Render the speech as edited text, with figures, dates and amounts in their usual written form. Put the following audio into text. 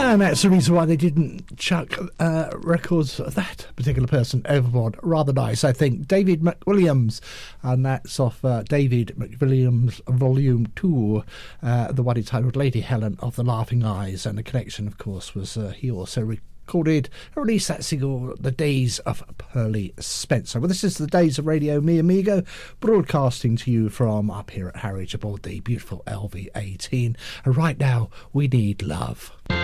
And that's the reason why they didn't chuck records of that particular person overboard. Rather nice, I think. David McWilliams, and that's off David McWilliams Volume 2, the one entitled Lady Helen of the Laughing Eyes. And the connection, of course, was he also recorded and released that single, The Days of Pearly Spencer. Well, this is the Days of Radio Mi Amigo, broadcasting to you from up here at Harwich aboard the beautiful LV18. And right now, we need love.